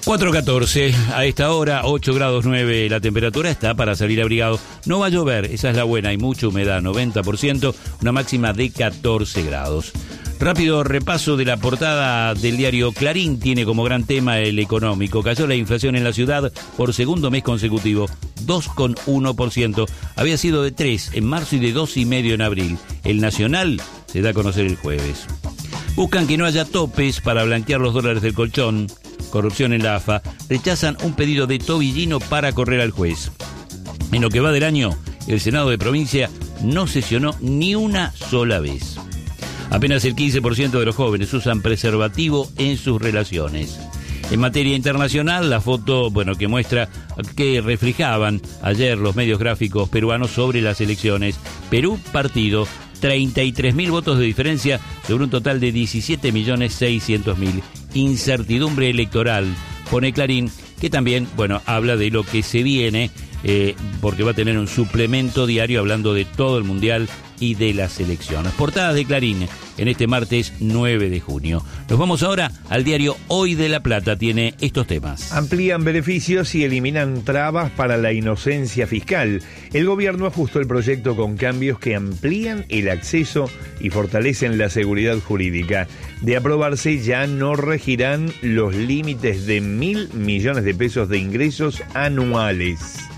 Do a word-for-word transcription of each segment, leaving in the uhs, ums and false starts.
cuatro catorce, a esta hora, ocho grados nueve, la temperatura está para salir abrigado. No va a llover, esa es la buena, hay mucha humedad, noventa por ciento, una máxima de catorce grados. Rápido repaso de la portada del diario Clarín, tiene como gran tema el económico. Cayó la inflación en la ciudad por segundo mes consecutivo, dos coma uno por ciento. Había sido de tres en marzo y de dos coma cinco por ciento en abril. El Nacional se da a conocer el jueves. Buscan que no haya topes para blanquear los dólares del colchón. Corrupción en la A F A. Rechazan un pedido de Tobillino para correr al juez. En lo que va del año, el Senado de Provincia no sesionó ni una sola vez. Apenas el quince por ciento de los jóvenes usan preservativo en sus relaciones. En materia internacional, la foto, bueno, que muestra que reflejaban ayer los medios gráficos peruanos sobre las elecciones. Perú, partido, treinta y tres mil votos de diferencia sobre un total de diecisiete millones seiscientos mil. Incertidumbre electoral, pone Clarín, que también, bueno, habla de lo que se viene, eh, porque va a tener un suplemento diario hablando de todo el Mundial y de las elecciones. Portadas de Clarín en este martes nueve de junio. Nos vamos ahora al diario Hoy de La Plata, tiene estos temas. Amplían beneficios y eliminan trabas para la inocencia fiscal. El gobierno ajustó el proyecto con cambios que amplían el acceso y fortalecen la seguridad jurídica. De aprobarse, ya no regirán los límites de mil millones de pesos de ingresos anuales.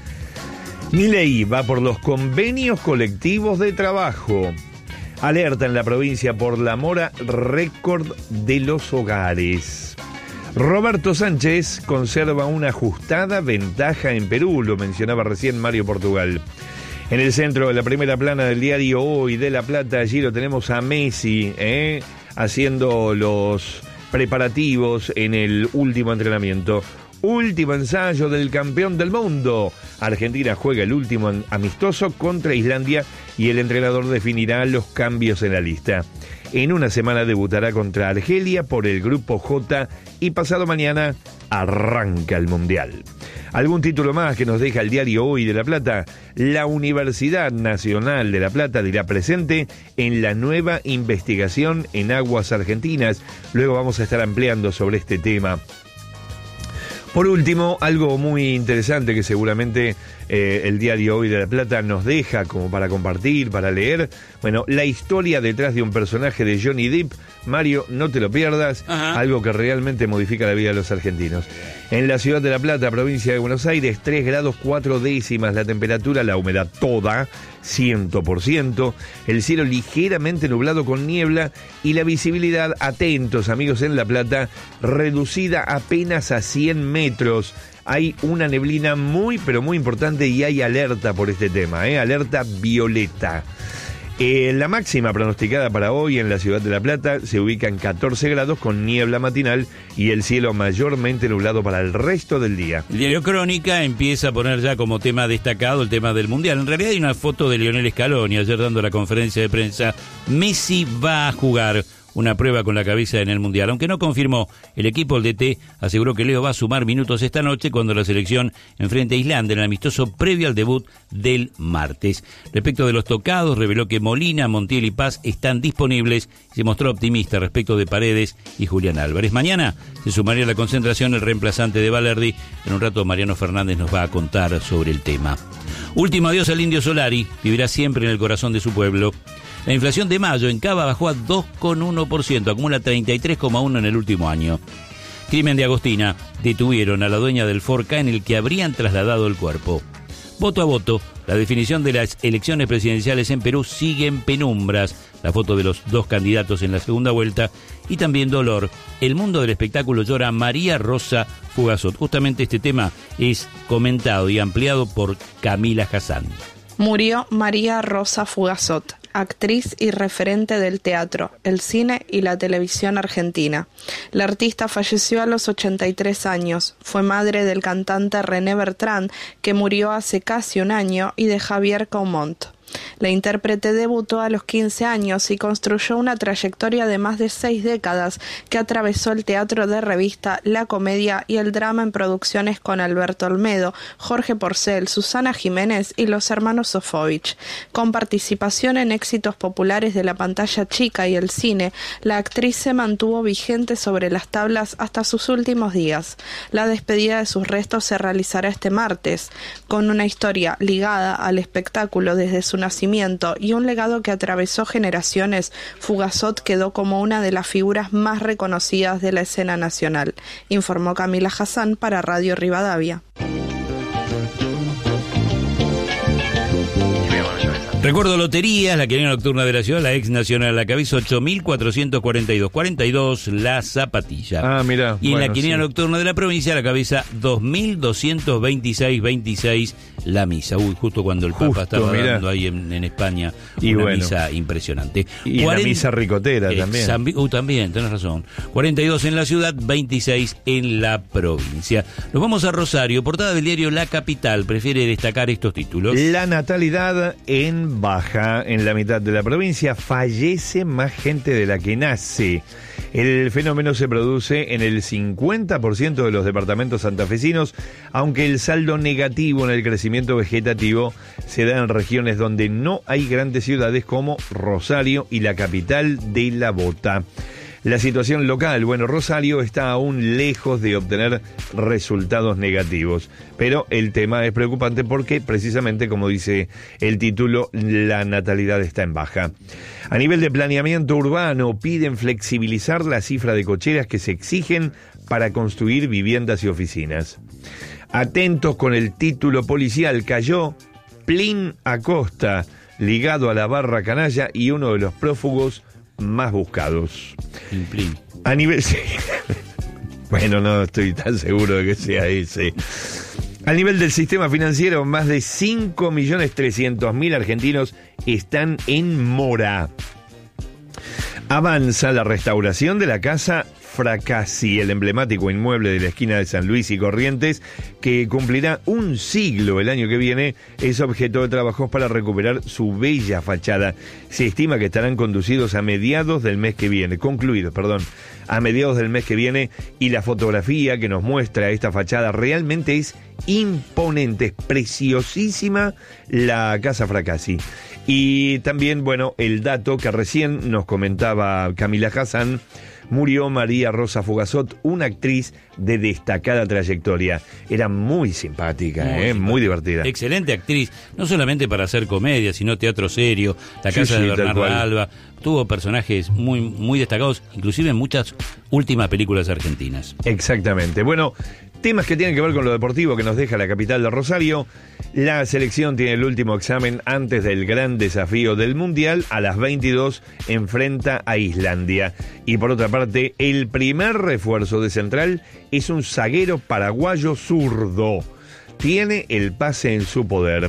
Milei va por los convenios colectivos de trabajo. Alerta en la provincia por la mora récord de los hogares. Roberto Sánchez conserva una ajustada ventaja en Perú, lo mencionaba recién Mario Portugal. En el centro de la primera plana del diario Hoy de La Plata, allí lo tenemos a Messi, ¿eh? haciendo los preparativos en el último entrenamiento. Último ensayo del campeón del mundo. Argentina juega el último amistoso contra Islandia y el entrenador definirá los cambios en la lista. En una semana debutará contra Argelia por el Grupo J y pasado mañana arranca el Mundial. ¿Algún título más que nos deja el diario Hoy de La Plata? La Universidad Nacional de La Plata dirá presente en la nueva investigación en aguas argentinas. Luego vamos a estar ampliando sobre este tema. Por último, algo muy interesante que seguramente eh, el diario Hoy de La Plata nos deja como para compartir, para leer. Bueno, la historia detrás de un personaje de Johnny Depp. Mario, no te lo pierdas. Ajá. Algo que realmente modifica la vida de los argentinos. En la ciudad de La Plata, provincia de Buenos Aires, tres grados cuatro décimas la temperatura, la humedad toda, cien por ciento. El cielo ligeramente nublado con niebla y la visibilidad, atentos amigos en La Plata, reducida apenas a cien metros. Hay una neblina muy, pero muy importante y hay alerta por este tema, ¿eh? Alerta violeta. Eh, la máxima pronosticada para hoy en la ciudad de La Plata se ubica en catorce grados con niebla matinal y el cielo mayormente nublado para el resto del día. El diario Crónica empieza a poner ya como tema destacado el tema del Mundial. En realidad hay una foto de Lionel Scaloni ayer dando la conferencia de prensa. Messi va a jugar una prueba con la cabeza en el Mundial. Aunque no confirmó el equipo, el D T aseguró que Leo va a sumar minutos esta noche cuando la selección enfrente a Islandia en el amistoso previo al debut del martes. Respecto de los tocados, reveló que Molina, Montiel y Paz están disponibles y se mostró optimista respecto de Paredes y Julián Álvarez. Mañana se sumaría a la concentración el reemplazante de Valerdi. En un rato Mariano Fernández nos va a contar sobre el tema. Último adiós al Indio Solari, vivirá siempre en el corazón de su pueblo. La inflación de mayo en Cava bajó a dos coma uno por ciento, acumula treinta y tres coma uno por ciento en el último año. Crimen de Agostina, detuvieron a la dueña del Forca en el que habrían trasladado el cuerpo. Voto a voto, la definición de las elecciones presidenciales en Perú sigue en penumbras. La foto de los dos candidatos en la segunda vuelta y también dolor. El mundo del espectáculo llora María Rosa Fugazot. Justamente este tema es comentado y ampliado por Camila Hassan. Murió María Rosa Fugazot, actriz y referente del teatro, el cine y la televisión argentina. La artista falleció a los ochenta y tres años. Fue madre del cantante René Bertrand, que murió hace casi un año, y de Javier Caumont. La intérprete debutó a los quince años y construyó una trayectoria de más de seis décadas que atravesó el teatro de revista, la comedia y el drama en producciones con Alberto Olmedo, Jorge Porcel, Susana Jiménez y los hermanos Sofovich. Con participación en éxitos populares de la pantalla chica y el cine, la actriz se mantuvo vigente sobre las tablas hasta sus últimos días. La despedida de sus restos se realizará este martes, con una historia ligada al espectáculo desde su nacimiento y un legado que atravesó generaciones. Fugazot quedó como una de las figuras más reconocidas de la escena nacional, informó Camila Hassan para Radio Rivadavia. Recuerdo loterías, la quiniela nocturna de la ciudad, la ex nacional, la cabeza ocho mil cuatrocientos cuarenta y dos, cuarenta y dos, la zapatilla. Ah, mira. Y en bueno, la quiniela sí. nocturna de la provincia, la cabeza dos mil doscientos veintiséis, veintiséis, la misa. Uy, justo cuando el Papa Justo, estaba mirá. dando ahí en, en España Y una bueno. misa impresionante. Y cuarenta la misa ricotera también. Exambi- Uh, también, tenés razón. cuarenta y dos en la ciudad, veintiséis en la provincia. Nos vamos a Rosario, portada del diario La Capital. Prefiere destacar estos títulos. La natalidad en baja en la mitad de la provincia, fallece más gente de la que nace. El fenómeno se produce en el cincuenta por ciento de los departamentos santafesinos, aunque el saldo negativo en el crecimiento vegetativo se da en regiones donde no hay grandes ciudades como Rosario y la capital de la Bota. La situación local, bueno, Rosario está aún lejos de obtener resultados negativos, pero el tema es preocupante porque precisamente, como dice el título, la natalidad está en baja. A nivel de planeamiento urbano, piden flexibilizar la cifra de cocheras que se exigen para construir viviendas y oficinas. Atentos con el título policial, cayó Plin Acosta, ligado a la barra canalla y uno de los prófugos más buscados. Plin, plin. A nivel... sí. Bueno, no estoy tan seguro de que sea ese. A nivel del sistema financiero, más de cinco millones trescientos mil argentinos están en mora. Avanza la restauración de la casa Fracassi, el emblemático inmueble de la esquina de San Luis y Corrientes, que cumplirá un siglo el año que viene, es objeto de trabajos para recuperar su bella fachada. Se estima que estarán conducidos a mediados del mes que viene, concluidos, perdón, a mediados del mes que viene, y la fotografía que nos muestra esta fachada realmente es imponente, es preciosísima la casa Fracassi. Y también, bueno, el dato que recién nos comentaba Camila Hassan, murió María Rosa Fugazot, una actriz de destacada trayectoria. Era muy simpática, muy, eh, simpática. muy divertida. Excelente actriz, no solamente para hacer comedia, sino teatro serio, La sí, Casa sí, de Bernarda Alba. Tuvo personajes muy, muy destacados, inclusive en muchas últimas películas argentinas. Exactamente. Bueno, temas que tienen que ver con lo deportivo que nos deja la capital de Rosario. La selección tiene el último examen antes del gran desafío del Mundial. A las veintidós enfrenta a Islandia. Y por otra parte, el primer refuerzo de Central es un zaguero paraguayo zurdo. Tiene el pase en su poder.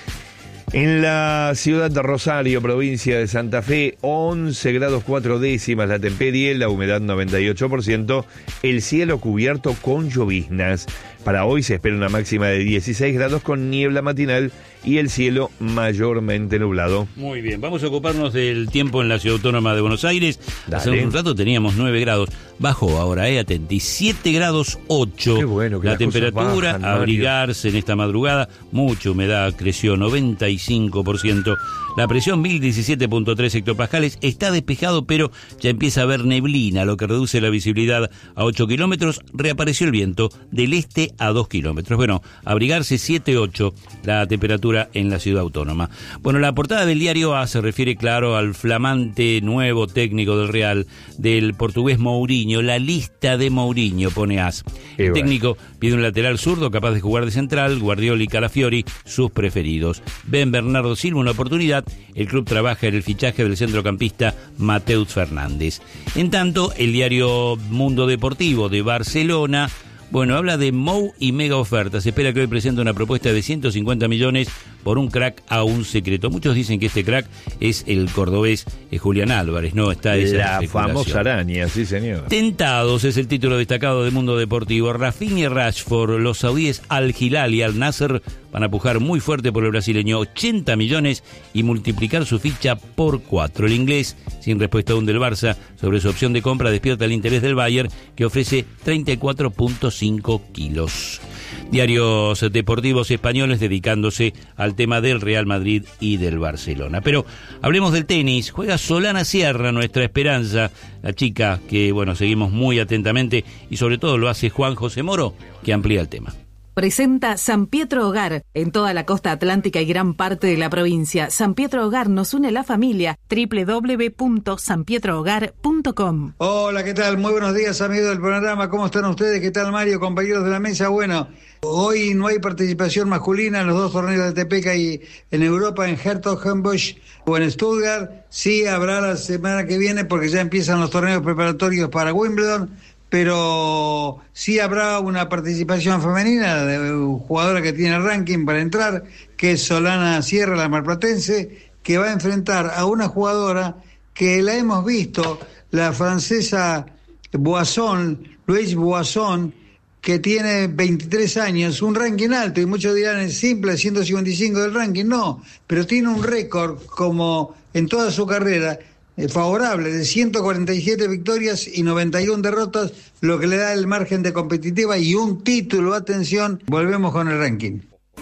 En la ciudad de Rosario, provincia de Santa Fe, once grados cuatro décimas la temperie, la humedad noventa y ocho por ciento, el cielo cubierto con lloviznas. Para hoy se espera una máxima de dieciséis grados con niebla matinal y el cielo mayormente nublado. Muy bien, vamos a ocuparnos del tiempo en la Ciudad Autónoma de Buenos Aires. Dale. Hace un rato teníamos nueve grados, bajó ahora, eh, atenti, siete grados ocho. Qué bueno que la las cosas temperatura, bajan, abrigarse en esta madrugada, mucha humedad, creció noventa y cinco por ciento. La presión mil diecisiete punto tres hectopascales, está despejado, pero ya empieza a haber neblina, lo que reduce la visibilidad a ocho kilómetros. Reapareció el viento del este a dos kilómetros. Bueno, abrigarse siete ocho la temperatura en la ciudad autónoma. Bueno, la portada del diario A se refiere, claro, al flamante nuevo técnico del Real, del portugués Mourinho. La lista de Mourinho, pone A S. El bueno. técnico pide un lateral zurdo capaz de jugar de central, Guardiola y Calafiori, sus preferidos. Ven Bernardo Silva una oportunidad, el club trabaja en el fichaje del centrocampista Mateus Fernández. En tanto, el diario Mundo Deportivo de Barcelona, Bueno, habla de Mou y mega ofertas. Se espera que hoy presente una propuesta de ciento cincuenta millones por un crack aún secreto. Muchos dicen que este crack es el cordobés eh, Julián Álvarez, ¿no? Está esa La famosa araña, sí señor. Tentados es el título destacado del mundo deportivo. Rafinha y Rashford, los saudíes Al Hilal y Al Nasser van a pujar muy fuerte por el brasileño, ochenta millones y multiplicar su ficha por cuatro. El inglés, sin respuesta aún del Barça sobre su opción de compra, despierta el interés del Bayern, que ofrece treinta y cuatro punto cinco kilos. Diarios deportivos españoles dedicándose al tema del Real Madrid y del Barcelona. Pero hablemos del tenis. Juega Solana Sierra, nuestra esperanza, la chica que, bueno, seguimos muy atentamente, y sobre todo lo hace Juan José Moro, que amplía el tema. Presenta San Pietro Hogar, en toda la costa atlántica y gran parte de la provincia. San Pietro Hogar nos une la familia. doble u doble u doble u punto san pietro hogar punto com. Hola, ¿qué tal? Muy buenos días, amigos del programa. ¿Cómo están ustedes? ¿Qué tal, Mario? Compañeros de la mesa. Bueno, hoy no hay participación masculina en los dos torneos de Tepeca y en Europa, en Herzogenbusch o en Stuttgart. Sí habrá la semana que viene porque ya empiezan los torneos preparatorios para Wimbledon. Pero sí habrá una participación femenina de jugadora que tiene ranking para entrar, que es Solana Sierra, la marplatense, que va a enfrentar a una jugadora que la hemos visto, la francesa Boisson, Louise Boisson, que tiene veintitrés años, un ranking alto, y muchos dirán es simple, ciento cincuenta y cinco del ranking, no, pero tiene un récord como en toda su carrera, favorable, de ciento cuarenta y siete victorias y noventa y una derrotas, lo que le da el margen de competitiva y un título. Atención, volvemos con el ranking.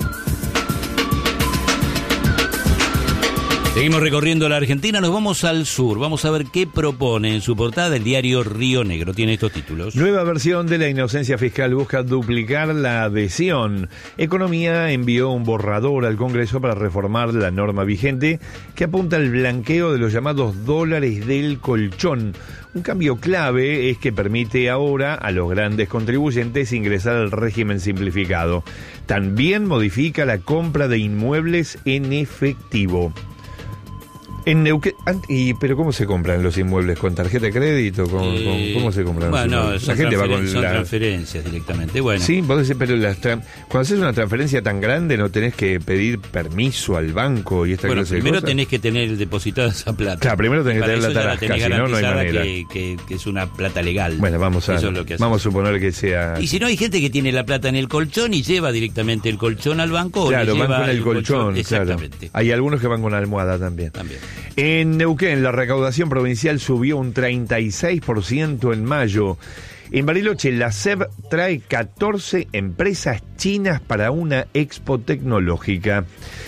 Seguimos recorriendo la Argentina, nos vamos al sur, vamos a ver qué propone en su portada el diario Río Negro. Tiene estos títulos. Nueva versión de la inocencia fiscal busca duplicar la adhesión. Economía envió un borrador al Congreso para reformar la norma vigente que apunta al blanqueo de los llamados dólares del colchón. Un cambio clave es que permite ahora a los grandes contribuyentes ingresar al régimen simplificado. También modifica la compra de inmuebles en efectivo. En Neuquén, y, pero ¿cómo se compran los inmuebles? ¿Con tarjeta de crédito? ¿Con, eh, con, ¿Cómo se compran? Bueno, los son, la gente va con son la... transferencias directamente. Bueno. Sí, podés decir, pero las tra... cuando haces una transferencia tan grande no tenés que pedir permiso al banco y esta bueno, clase de primero cosas. tenés que tener depositada esa plata. Claro, primero tenés que tener la tarasca, si no, no hay manera. Que, que, que es una plata legal. Bueno, vamos a, Eso es lo que vamos a suponer que sea... Y si no, hay gente que tiene la plata en el colchón y lleva directamente el colchón al banco. Claro, o le van lleva con el, el colchón, colchón. Exactamente. Claro. Hay algunos que van con almohada también. También. En Neuquén, la recaudación provincial subió un treinta y seis por ciento en mayo. En Bariloche, la S E B trae catorce empresas chinas para una expo tecnológica.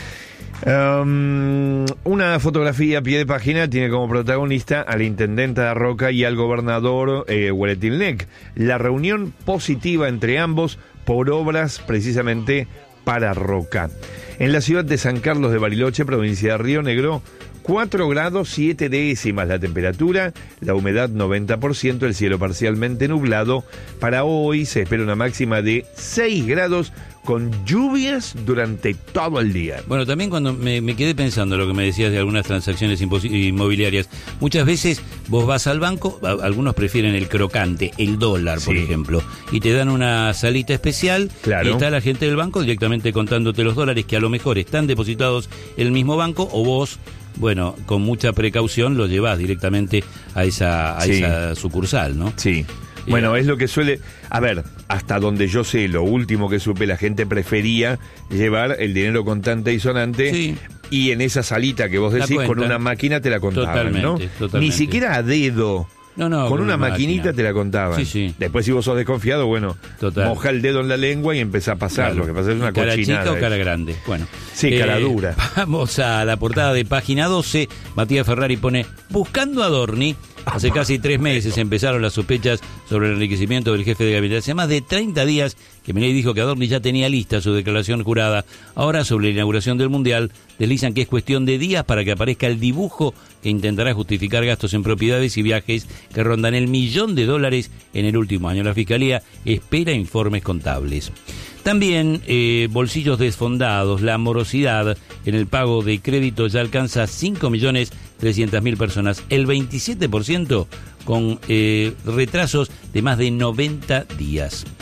Um, una fotografía a pie de página tiene como protagonista a la intendenta de Roca y al gobernador eh, Hueletilnec. La reunión positiva entre ambos por obras precisamente para Roca. En la ciudad de San Carlos de Bariloche, provincia de Río Negro, cuatro grados siete décimas la temperatura, la humedad noventa por ciento, el cielo parcialmente nublado. Para hoy se espera una máxima de seis grados con lluvias durante todo el día. Bueno, también cuando me, me quedé pensando lo que me decías de algunas transacciones inmobiliarias, muchas veces vos vas al banco, a, algunos prefieren el crocante, el dólar, por sí. ejemplo, y te dan una salita especial, claro. Y está la gente del banco directamente contándote los dólares que a lo mejor están depositados en el mismo banco, o vos, bueno, con mucha precaución lo llevás directamente a esa, a sí. esa sucursal, ¿no? Sí. Bueno, es lo que suele... A ver, hasta donde yo sé, lo último que supe, la gente prefería llevar el dinero contante y sonante, sí. Y en esa salita que vos decís, con una máquina te la contaban, totalmente, ¿no? Totalmente. Ni siquiera a dedo. No, no, con, con una, una maquinita máquina. Te la contaban. Sí, sí. Después, si vos sos desconfiado, bueno, total. Moja el dedo en la lengua y empezá a pasar. Claro. Lo que pasa es una cara cochinada. ¿Cara chica o cara grande? Bueno. Sí, eh, cara dura. Vamos a la portada de página doce. Matías Ferrari pone, buscando a Dorni. Hace casi tres meses empezaron las sospechas sobre el enriquecimiento del jefe de gabinete. Hace más de treinta días que Milei dijo que Adorni ya tenía lista su declaración jurada. Ahora, sobre la inauguración del Mundial, deslizan que es cuestión de días para que aparezca el dibujo que intentará justificar gastos en propiedades y viajes que rondan el millón de dólares en el último año. La Fiscalía espera informes contables. También eh, bolsillos desfondados, la morosidad en el pago de crédito ya alcanza cinco millones trescientas mil personas, el veintisiete por ciento con eh, retrasos de más de noventa días.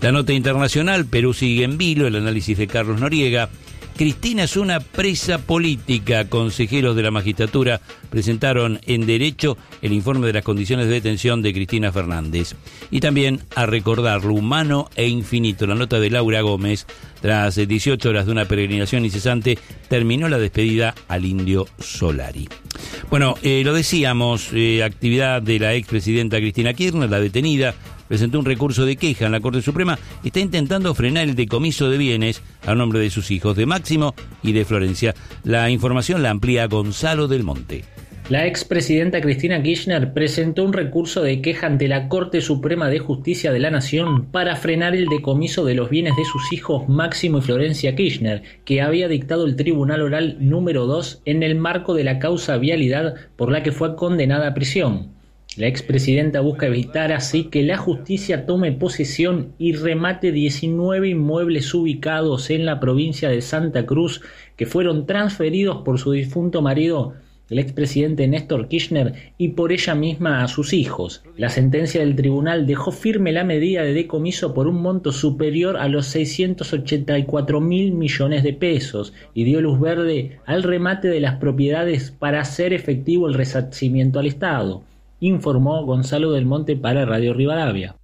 La nota internacional, Perú sigue en vilo, el análisis de Carlos Noriega. Cristina es una presa política. Consejeros de la magistratura presentaron en Derecho el informe de las condiciones de detención de Cristina Fernández. Y también a recordar lo humano e infinito, la nota de Laura Gómez. Tras dieciocho horas de una peregrinación incesante, terminó la despedida al Indio Solari. Bueno, eh, lo decíamos, eh, actividad de la expresidenta Cristina Kirchner, la detenida, presentó un recurso de queja en la Corte Suprema. Está intentando frenar el decomiso de bienes a nombre de sus hijos, de Máximo y de Florencia. La información la amplía Gonzalo del Monte. La expresidenta Cristina Kirchner presentó un recurso de queja ante la Corte Suprema de Justicia de la Nación para frenar el decomiso de los bienes de sus hijos Máximo y Florencia Kirchner, que había dictado el Tribunal Oral número dos en el marco de la causa Vialidad, por la que fue condenada a prisión. La expresidenta busca evitar así que la justicia tome posesión y remate diecinueve inmuebles ubicados en la provincia de Santa Cruz que fueron transferidos por su difunto marido, el expresidente Néstor Kirchner, y por ella misma a sus hijos. La sentencia del tribunal dejó firme la medida de decomiso por un monto superior a los seiscientos ochenta y cuatro mil millones de pesos y dio luz verde al remate de las propiedades para hacer efectivo el resarcimiento al Estado, informó Gonzalo del Monte para Radio Rivadavia.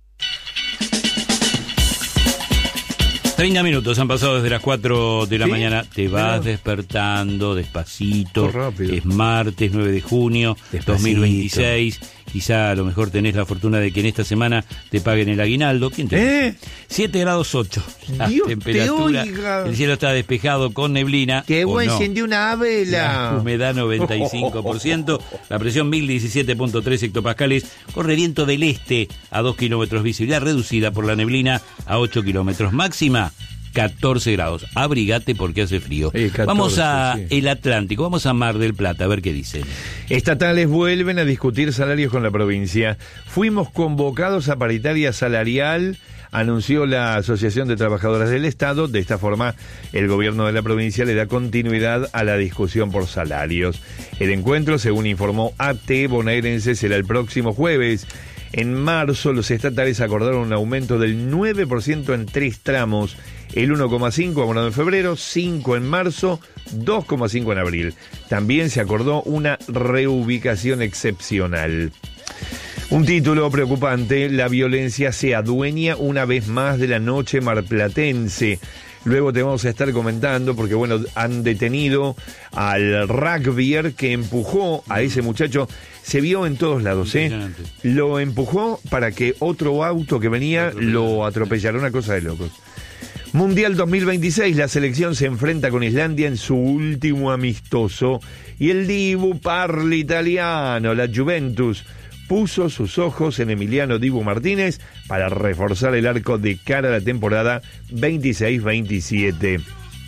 treinta minutos han pasado desde las cuatro de la ¿Sí? mañana. Te vas Pero... despertando despacito. rápido. Es martes nueve de junio Despacito. dos mil veintiséis. Quizá a lo mejor tenés la fortuna de que en esta semana te paguen el aguinaldo. ¿Quién te ¿Eh? siete grados ocho. La Dios temperatura. te oiga. El cielo está despejado con neblina. ¡Qué ¿o buen no? encendí una vela! La humedad noventa y cinco por ciento, la presión mil diecisiete punto tres hectopascales, corre viento del este a dos kilómetros, visibilidad reducida por la neblina a ocho kilómetros, máxima catorce grados. Abrigate porque hace frío. Eh, catorce, vamos a sí. el Atlántico, vamos a Mar del Plata, a ver qué dicen. Estatales vuelven a discutir salarios con la provincia. Fuimos convocados a paritaria salarial, anunció la Asociación de Trabajadoras del Estado. De esta forma, el gobierno de la provincia le da continuidad a la discusión por salarios. El encuentro, según informó A T Bonaerense, será el próximo jueves. En marzo, los estatales acordaron un aumento del nueve por ciento en tres tramos. El uno coma cinco abonado en febrero, cinco en marzo, dos coma cinco en abril. También se acordó una reubicación excepcional. Un título preocupante: la violencia se adueña una vez más de la noche marplatense. Luego te vamos a estar comentando porque, bueno, han detenido al rugbyer que empujó a ese muchacho. Se vio en todos lados, ¿eh? Lo empujó para que otro auto que venía lo atropellara, una cosa de locos. Mundial dos mil veintiséis, la selección se enfrenta con Islandia en su último amistoso y el Dibu parla italiano, la Juventus, puso sus ojos en Emiliano Dibu Martínez para reforzar el arco de cara a la temporada veintiséis veintisiete.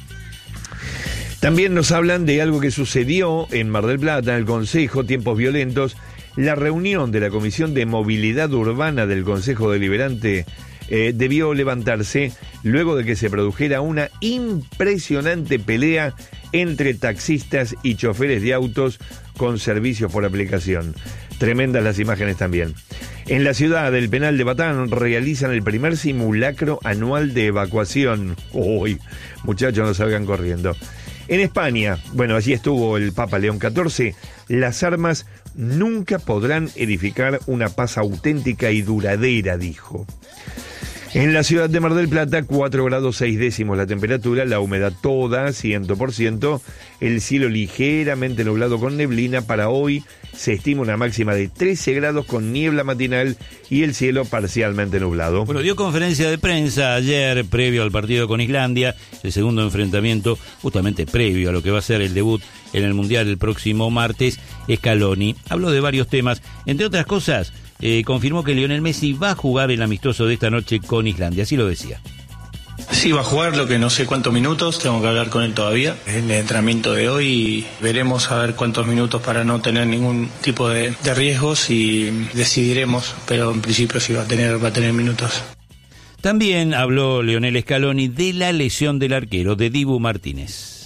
También nos hablan de algo que sucedió en Mar del Plata, en el Consejo, tiempos violentos. La reunión de la Comisión de Movilidad Urbana del Consejo Deliberante eh, debió levantarse luego de que se produjera una impresionante pelea entre taxistas y choferes de autos con servicios por aplicación. Tremendas las imágenes también. En la ciudad del Penal de Batán realizan el primer simulacro anual de evacuación. Uy, muchachos, no salgan corriendo. En España, bueno, allí estuvo el Papa León catorce, las armas nunca podrán edificar una paz auténtica y duradera, dijo. En la ciudad de Mar del Plata, cuatro grados seis décimos la temperatura, la humedad toda, cien por ciento, el cielo ligeramente nublado con neblina. Para hoy se estima una máxima de trece grados con niebla matinal y el cielo parcialmente nublado. Bueno, dio conferencia de prensa ayer, previo al partido con Islandia, el segundo enfrentamiento, justamente previo a lo que va a ser el debut en el Mundial el próximo martes. Scaloni habló de varios temas, entre otras cosas, Eh, confirmó que Lionel Messi va a jugar el amistoso de esta noche con Islandia, así lo decía. Sí, va a jugar, lo que no sé cuántos minutos, tengo que hablar con él todavía. En el entrenamiento de hoy veremos a ver cuántos minutos para no tener ningún tipo de, de riesgos y decidiremos, pero en principio sí va a tener, va a tener minutos. También habló Lionel Scaloni de la lesión del arquero, de Dibu Martínez.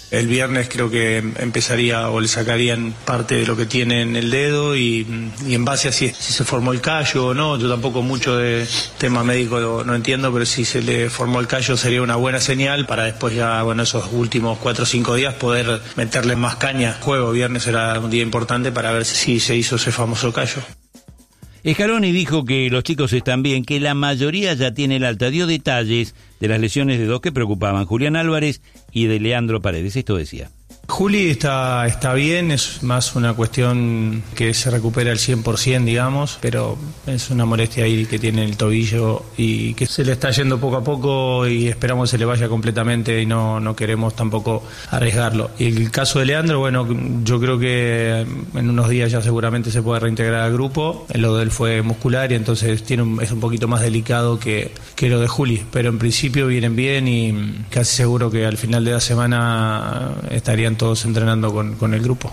El viernes creo que empezaría o le sacarían parte de lo que tiene en el dedo y, y en base a si, si se formó el callo o no, yo tampoco mucho de tema médico no, no entiendo, pero si se le formó el callo sería una buena señal para después ya, bueno, esos últimos cuatro o cinco días poder meterle más caña al juego. Viernes será un día importante para ver si se hizo ese famoso callo. Scaloni dijo que los chicos están bien, que la mayoría ya tiene el alta. Dio detalles de las lesiones de dos que preocupaban, Julián Álvarez y de Leandro Paredes. Esto decía. Juli está, está bien, es más una cuestión que se recupera al cien por ciento, digamos, pero es una molestia ahí que tiene el tobillo y que se le está yendo poco a poco y esperamos que se le vaya completamente y no, no queremos tampoco arriesgarlo. Y el caso de Leandro, bueno, yo creo que en unos días ya seguramente se puede reintegrar al grupo. Lo de él fue muscular y entonces tiene un, es un poquito más delicado que, que lo de Juli, pero en principio vienen bien y casi seguro que al final de la semana estarían todos entrenando con, con el grupo.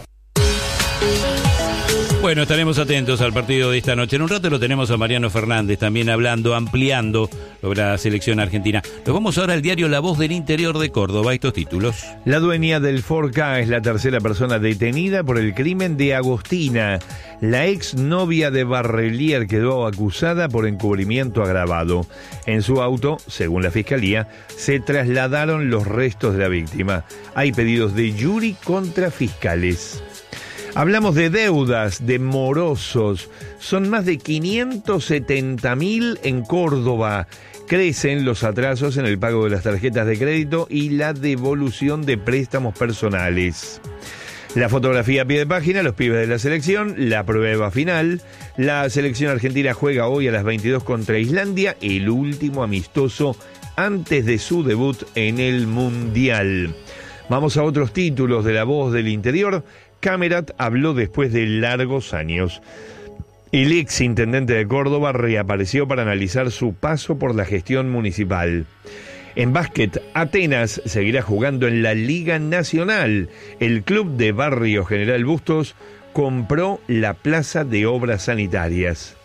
Bueno, estaremos atentos al partido de esta noche. En un rato lo tenemos a Mariano Fernández también hablando, ampliando sobre la selección argentina. Nos vamos ahora al diario La Voz del Interior de Córdoba. Estos títulos. La dueña del Ford Ka es la tercera persona detenida por el crimen de Agostina. La ex novia de Barrelier quedó acusada por encubrimiento agravado. En su auto, según la fiscalía, se trasladaron los restos de la víctima. Hay pedidos de jury contra fiscales. Hablamos de deudas, de morosos. Son más de quinientos setenta mil en Córdoba. Crecen los atrasos en el pago de las tarjetas de crédito y la devolución de préstamos personales. La fotografía a pie de página, los pibes de la selección, la prueba final. La selección argentina juega hoy a las veintidós contra Islandia, el último amistoso antes de su debut en el Mundial. Vamos a otros títulos de La Voz del Interior. Camerat habló después de largos años. El ex intendente de Córdoba reapareció para analizar su paso por la gestión municipal. En básquet, Atenas seguirá jugando en la Liga Nacional. El club de Barrio General Bustos compró la Plaza de Obras Sanitarias.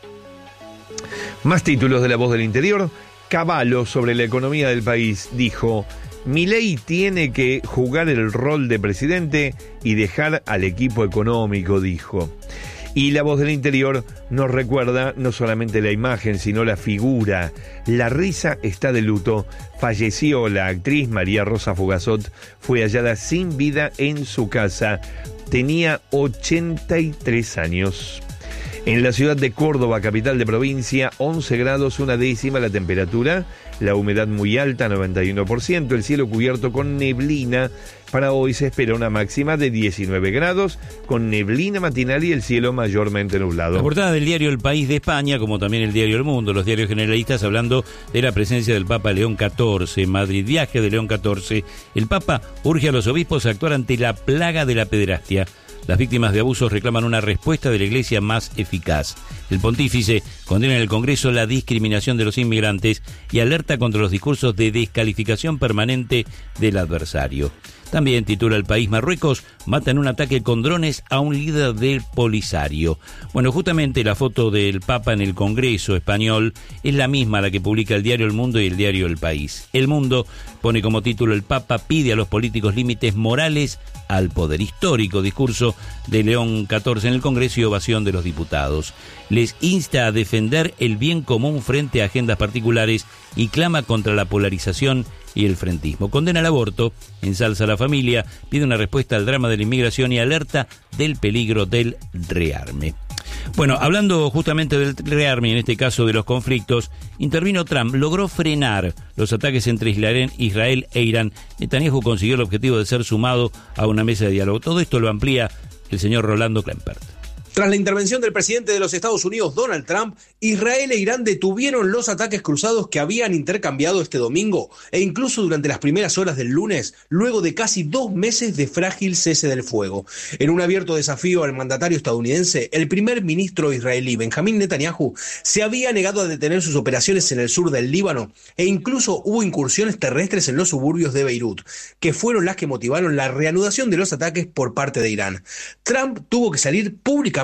Más títulos de La Voz del Interior. Cavallo, sobre la economía del país, dijo: Milei tiene que jugar el rol de presidente y dejar al equipo económico, dijo. Y La Voz del Interior nos recuerda no solamente la imagen, sino la figura. La risa está de luto. Falleció la actriz María Rosa Fugazot. Fue hallada sin vida en su casa. Tenía ochenta y tres años. En la ciudad de Córdoba, capital de provincia, once grados, una décima la temperatura. La humedad muy alta, noventa y uno por ciento. El cielo cubierto con neblina. Para hoy se espera una máxima de diecinueve grados, con neblina matinal y el cielo mayormente nublado. La portada del diario El País de España, como también el diario El Mundo, los diarios generalistas, hablando de la presencia del Papa León catorce. Madrid, viaje de León catorce. El Papa urge a los obispos a actuar ante la plaga de la pederastia. Las víctimas de abusos reclaman una respuesta de la Iglesia más eficaz. El pontífice condena en el Congreso la discriminación de los inmigrantes y alerta contra los discursos de descalificación permanente del adversario. También titula El País: Marruecos mata en un ataque con drones a un líder del Polisario. Bueno, justamente la foto del Papa en el Congreso español es la misma a la que publica el diario El Mundo y el diario El País. El Mundo pone como título: El Papa pide a los políticos límites morales al poder. Histórico discurso de León catorce en el Congreso y ovación de los diputados. Les insta a defender el bien común frente a agendas particulares y clama contra la polarización y el frentismo. Condena el aborto, ensalza a la familia, pide una respuesta al drama de la inmigración y alerta del peligro del rearme. Bueno, hablando justamente del rearme, en este caso de los conflictos, intervino Trump, logró frenar los ataques entre Israel e Irán. Netanyahu consiguió el objetivo de ser sumado a una mesa de diálogo. Todo esto lo amplía el señor Rolando Klempert. Tras la intervención del presidente de los Estados Unidos, Donald Trump, Israel e Irán detuvieron los ataques cruzados que habían intercambiado este domingo e incluso durante las primeras horas del lunes, luego de casi dos meses de frágil cese del fuego. En un abierto desafío al mandatario estadounidense, el primer ministro israelí Benjamín Netanyahu se había negado a detener sus operaciones en el sur del Líbano e incluso hubo incursiones terrestres en los suburbios de Beirut, que fueron las que motivaron la reanudación de los ataques por parte de Irán. Trump tuvo que salir públicamente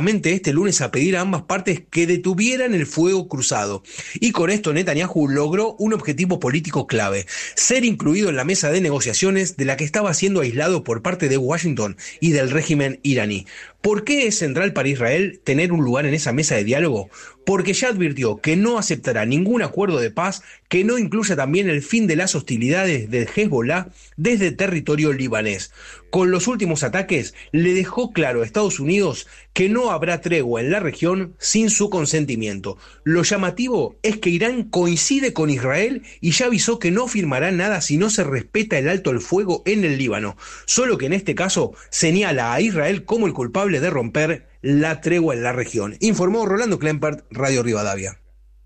públicamente este lunes a pedir a ambas partes que detuvieran el fuego cruzado. Y con esto Netanyahu logró un objetivo político clave: ser incluido en la mesa de negociaciones de la que estaba siendo aislado por parte de Washington y del régimen iraní. ¿Por qué es central para Israel tener un lugar en esa mesa de diálogo? Porque ya advirtió que no aceptará ningún acuerdo de paz que no incluya también el fin de las hostilidades de Hezbollah desde territorio libanés. Con los últimos ataques le dejó claro a Estados Unidos que no habrá tregua en la región sin su consentimiento. Lo llamativo es que Irán coincide con Israel y ya avisó que no firmará nada si no se respeta el alto el fuego en el Líbano, solo que en este caso señala a Israel como el culpable de romper la tregua en la región. Informó Rolando Klempert, Radio Rivadavia.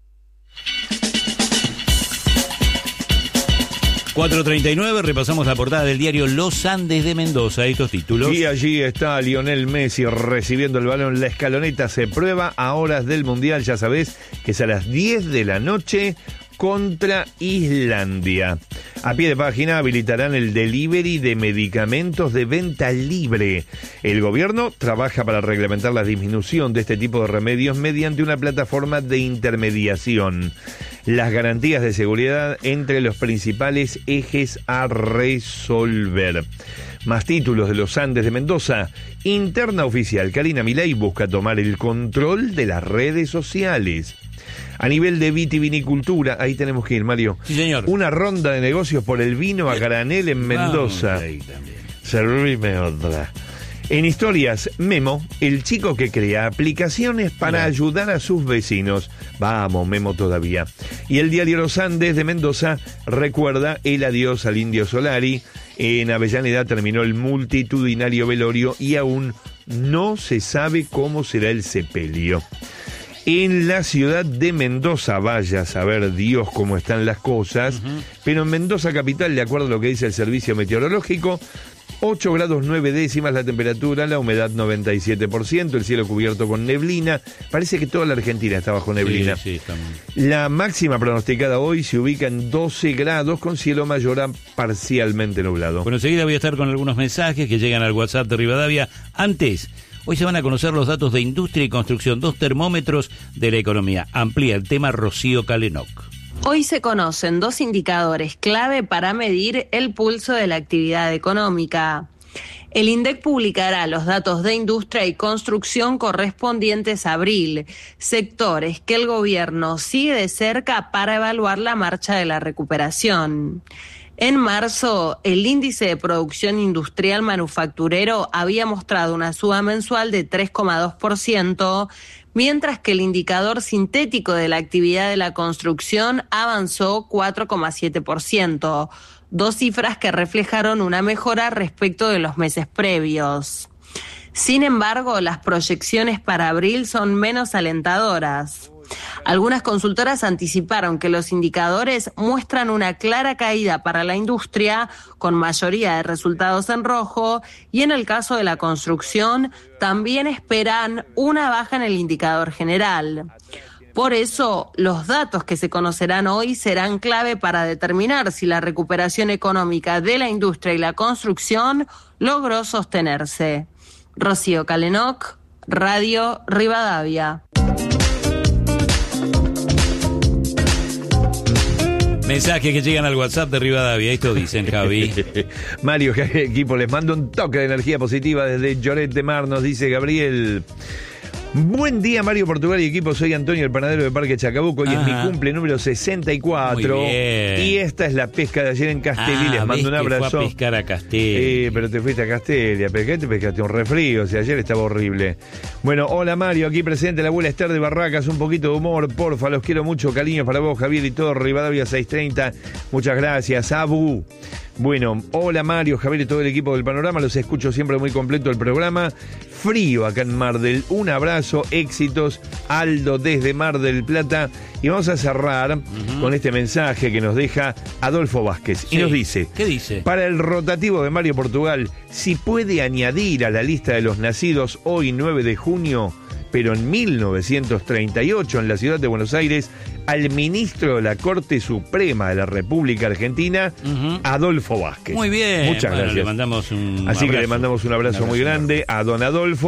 cuatro treinta y nueve, repasamos la portada del diario Los Andes de Mendoza, estos títulos. Y allí está Lionel Messi recibiendo el balón. La escaloneta se prueba a horas del Mundial, ya sabés que es a las diez de la noche contra Islandia. A pie de página habilitarán el delivery de medicamentos de venta libre. El gobierno trabaja para reglamentar la disminución de este tipo de remedios mediante una plataforma de intermediación. Las garantías de seguridad entre los principales ejes a resolver. Más títulos de Los Andes de Mendoza. Interna oficial. Karina Milei busca tomar el control de las redes sociales. A nivel de vitivinicultura, ahí tenemos que ir, Mario. Sí, señor. Una ronda de negocios por el vino a granel en Mendoza. Servime otra. En historias, Memo, el chico que crea aplicaciones para Mira. ayudar a sus vecinos. Vamos, Memo todavía. Y el diario Los Andes de Mendoza recuerda el adiós al Indio Solari. En Avellaneda terminó el multitudinario velorio y aún no se sabe cómo será el sepelio. En la ciudad de Mendoza, vaya a saber Dios cómo están las cosas, uh-huh. pero en Mendoza capital, de acuerdo a lo que dice el servicio meteorológico, ocho grados nueve décimas la temperatura, la humedad noventa y siete por ciento, el cielo cubierto con neblina. Parece que toda la Argentina está bajo neblina. Sí, sí, estamos... La máxima pronosticada hoy se ubica en doce grados con cielo mayor a parcialmente nublado. Bueno, enseguida voy a estar con algunos mensajes que llegan al WhatsApp de Rivadavia. Antes, hoy se van a conocer los datos de industria y construcción, dos termómetros de la economía. Amplía el tema Rocío Calenoc. Hoy se conocen dos indicadores clave para medir el pulso de la actividad económica. El INDEC publicará los datos de industria y construcción correspondientes a abril, sectores que el gobierno sigue de cerca para evaluar la marcha de la recuperación. En marzo, el índice de producción industrial manufacturero había mostrado una suba mensual de tres coma dos por ciento, mientras que el indicador sintético de la actividad de la construcción avanzó cuatro coma siete por ciento, dos cifras que reflejaron una mejora respecto de los meses previos. Sin embargo, las proyecciones para abril son menos alentadoras. Algunas consultoras anticiparon que los indicadores muestran una clara caída para la industria, con mayoría de resultados en rojo, y en el caso de la construcción también esperan una baja en el indicador general. Por eso, los datos que se conocerán hoy serán clave para determinar si la recuperación económica de la industria y la construcción logró sostenerse. Rocío Calenoc, Radio Rivadavia. Mensajes que llegan al WhatsApp de Rivadavia, esto dicen, Javi. Mario, equipo, les mando un toque de energía positiva desde Lloret de Mar, nos dice Gabriel. Buen día, Mario Portugal y equipo, soy Antonio, el panadero de Parque Chacabuco, y Ajá. es mi cumple número sesenta y cuatro. Muy bien. Y esta es la pesca de ayer en Castelli, ah, les mando un abrazo. Fue a pescar a Castelli. Eh, pero te fuiste a Castelli, a pescar, te pescaste un refrío, o sea, ayer estaba horrible. Bueno, hola Mario, aquí presente la abuela Esther de Barracas, un poquito de humor, porfa, los quiero mucho, cariños para vos, Javier y todo, Rivadavia seiscientos treinta, muchas gracias, Abu. Bueno, hola Mario, Javier y todo el equipo del Panorama, los escucho siempre muy completo el programa. Frío acá en Mar del, un abrazo, éxitos, Aldo desde Mar del Plata. Y vamos a cerrar uh-huh. con este mensaje que nos deja Adolfo Vázquez. Sí. Y nos dice, ¿qué dice? Para el rotativo de Mario Portugal, si puede añadir a la lista de los nacidos hoy nueve de junio, pero en mil novecientos treinta y ocho en la ciudad de Buenos Aires, al ministro de la Corte Suprema de la República Argentina, uh-huh. Adolfo Vázquez. Muy bien. Muchas bueno, gracias. Le mandamos un Así abrazo. que le mandamos un abrazo, un abrazo muy grande a don Adolfo.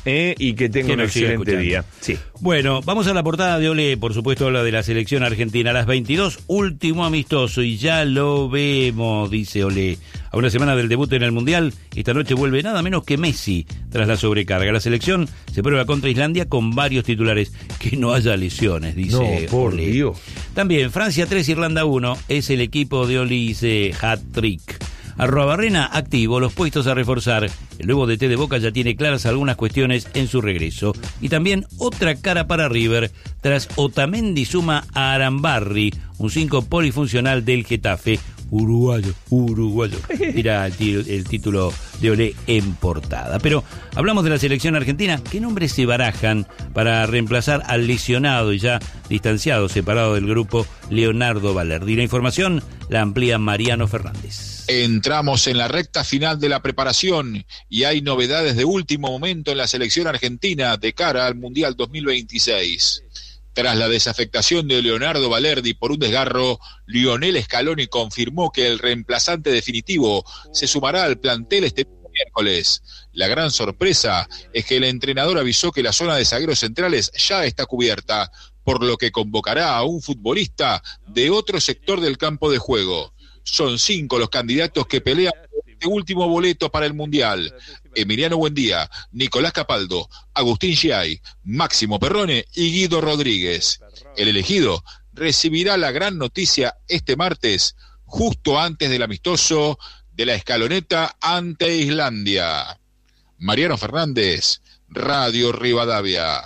eh, y que tenga que un excelente día. Sí. Bueno, vamos a la portada de Olé, por supuesto habla de la selección argentina. A las veintidós, último amistoso y ya lo vemos, dice Olé. A una semana del debut en el Mundial, esta noche vuelve nada menos que Messi tras la sobrecarga. La selección se prueba contra Islandia con varios titulares. Que no haya lesiones, dice No, por Olé. Dios. También, Francia tres, Irlanda uno, es el equipo de Olé, dice hat-trick. Arrobarrena activo, los puestos a reforzar. El nuevo D T de Boca ya tiene claras algunas cuestiones en su regreso. Y también otra cara para River, tras Otamendi suma a Arambarri, un cinco polifuncional del Getafe. Uruguayo, uruguayo. Mira el, tí- el título de Olé en portada. Pero hablamos de la selección argentina. ¿Qué nombres se barajan para reemplazar al lesionado y ya distanciado, separado del grupo, Leonardo Balerdi? La información la amplía Mariano Fernández. Entramos en la recta final de la preparación y hay novedades de último momento en la selección argentina de cara al Mundial dos mil veintiséis. Tras la desafectación de Leonardo Balerdi por un desgarro, Lionel Scaloni confirmó que el reemplazante definitivo se sumará al plantel este miércoles. La gran sorpresa es que el entrenador avisó que la zona de zagueros centrales ya está cubierta, por lo que convocará a un futbolista de otro sector del campo de juego. Son cinco los candidatos que pelean este último boleto para el Mundial: Emiliano Buendía, Nicolás Capaldo, Agustín Giay, Máximo Perrone y Guido Rodríguez. El elegido recibirá la gran noticia este martes, justo antes del amistoso de la Escaloneta ante Islandia. Mariano Fernández, Radio Rivadavia.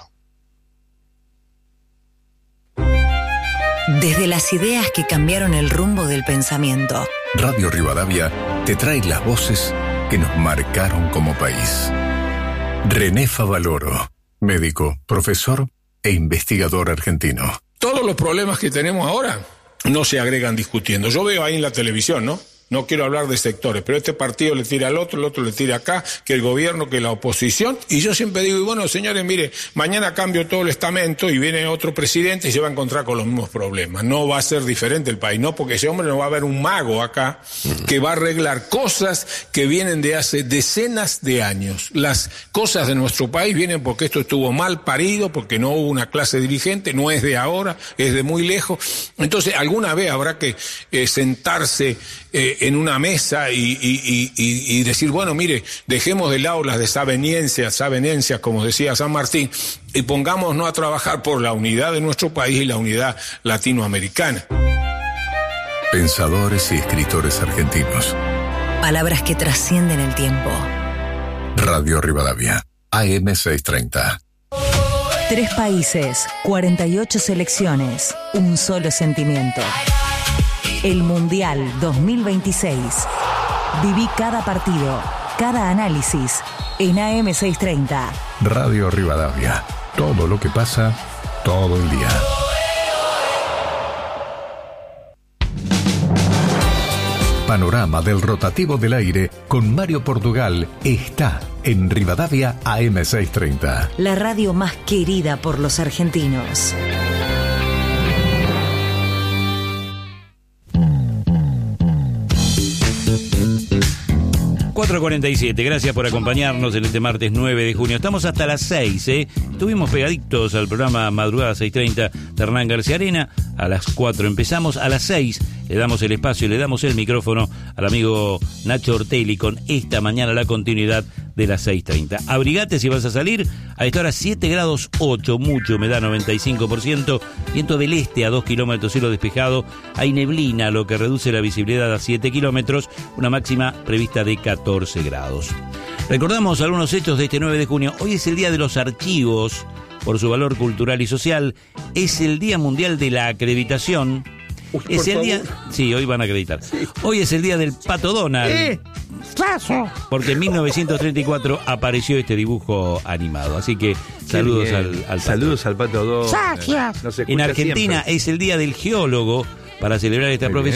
Desde las ideas que cambiaron el rumbo del pensamiento. Radio Rivadavia te trae las voces que nos marcaron como país. René Favaloro, médico, profesor e investigador argentino. Todos los problemas que tenemos ahora no se agregan discutiendo. Yo veo ahí en la televisión, ¿no? No quiero hablar de sectores, pero este partido le tira al otro, el otro le tira acá, que el gobierno, que la oposición. Y yo siempre digo, y bueno, señores, mire, mañana cambio todo el estamento y viene otro presidente y se va a encontrar con los mismos problemas. No va a ser diferente el país, no, porque ese hombre no va a haber un mago acá que va a arreglar cosas que vienen de hace decenas de años. Las cosas de nuestro país vienen porque esto estuvo mal parido, porque no hubo una clase dirigente, no es de ahora, es de muy lejos. Entonces, alguna vez habrá que eh, sentarse eh, en una mesa y, y, y, y decir, bueno, mire, dejemos de lado las desavenencias, desavenencias, como decía San Martín, y pongámonos a trabajar por la unidad de nuestro país y la unidad latinoamericana. Pensadores y escritores argentinos. Palabras que trascienden el tiempo. Radio Rivadavia, A M seiscientos treinta. Tres países, cuarenta y ocho selecciones, un solo sentimiento. El Mundial dos mil veintiséis. Viví cada partido, cada análisis en A M seiscientos treinta. Radio Rivadavia, todo lo que pasa, todo el día. Panorama del rotativo del aire con Mario Portugal está en Rivadavia A M seiscientos treinta. La radio más querida por los argentinos. cuatro cuarenta y siete, gracias por acompañarnos en este martes nueve de junio. Estamos hasta las seis, ¿eh? Estuvimos pegaditos al programa Madrugada seiscientos treinta de Hernán García Arena. A las cuatro empezamos, a las seis le damos el espacio, le damos el micrófono al amigo Nacho Ortelli con esta mañana la continuidad de las seis treinta. Abrigate si vas a salir. A esta hora siete grados ocho, mucha humedad noventa y cinco por ciento, viento del este a dos kilómetros, cielo despejado, hay neblina, lo que reduce la visibilidad a siete kilómetros, una máxima prevista de catorce grados. Recordamos algunos hechos de este nueve de junio. Hoy es el Día de los Archivos, por su valor cultural y social. Es el Día Mundial de la Acreditación. Uy, es el favor. día. Sí, hoy van a acreditar. Sí. Hoy es el día del Pato Donald. ¿Eh? Porque en mil novecientos treinta y cuatro apareció este dibujo animado. Así que saludos al, al Pato. Saludos al Pato Donald. No en Argentina siempre. Es el Día del Geólogo. Para celebrar esta Muy profesión, bien.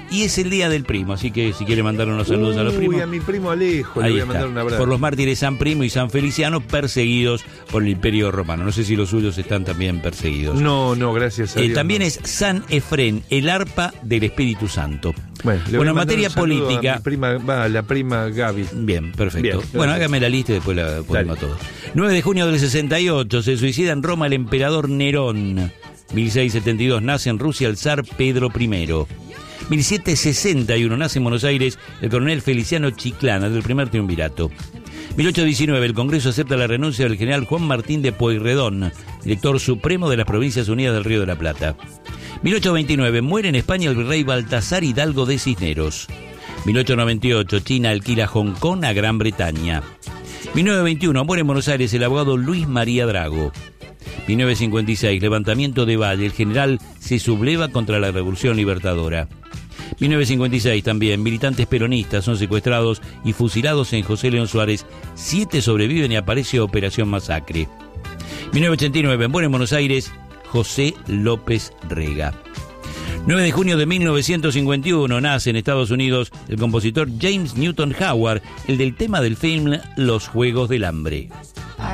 y es el día del primo, así que si quiere mandar unos saludos Uy, a los primos. a mi primo Alejo Ahí le voy está. a mandar un abrazo. Por los mártires San Primo y San Feliciano, perseguidos por el Imperio Romano. No sé si los suyos están también perseguidos. No, no, gracias a Eh, Dios. también no. es San Efrén, el arpa del Espíritu Santo. Bueno, le voy Bueno, a en mandar materia un saludo política. a mi prima, va, la prima Gaby. Bien, perfecto. Bien, bueno, perfecto. hágame la lista y después la ponemos a todos. nueve de junio del sesenta y ocho se suicida en Roma el emperador Nerón. mil seiscientos setenta y dos nace en Rusia el zar Pedro primero. mil setecientos sesenta y uno nace en Buenos Aires el coronel Feliciano Chiclana del primer triunvirato. mil ochocientos diecinueve el Congreso acepta la renuncia del general Juan Martín de Pueyrredón, director supremo de las Provincias Unidas del Río de la Plata. mil ochocientos veintinueve muere en España el virrey Baltasar Hidalgo de Cisneros. mil ochocientos noventa y ocho China alquila Hong Kong a Gran Bretaña. mil novecientos veintiuno muere en Buenos Aires el abogado Luis María Drago. mil novecientos cincuenta y seis levantamiento de Valle, el general se subleva contra la Revolución Libertadora. mil novecientos cincuenta y seis también, militantes peronistas son secuestrados y fusilados en José León Suárez. Siete sobreviven y aparece Operación Masacre. mil novecientos ochenta y nueve, muere en Buenos Aires José López Rega. nueve de junio de mil novecientos cincuenta y uno nace en Estados Unidos el compositor James Newton Howard, el del tema del film Los Juegos del Hambre.